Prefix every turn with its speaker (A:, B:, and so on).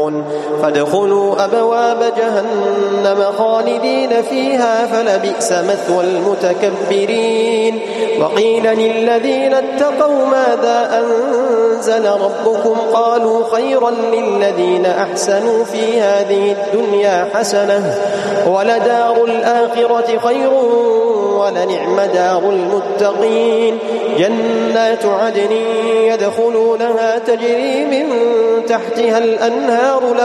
A: فادخلوا أبواب جهنم خالدين فيها فلبئس مثوى المتكبرين. وقيل للذين اتقوا ماذا أنزل ربكم قالوا خيرا للذين أحسنوا في هذه الدنيا حسنة ولدار الآخرة خير ولنعم دار المتقين. جنات عدن يدخلونها تجري من تحتها الأنهار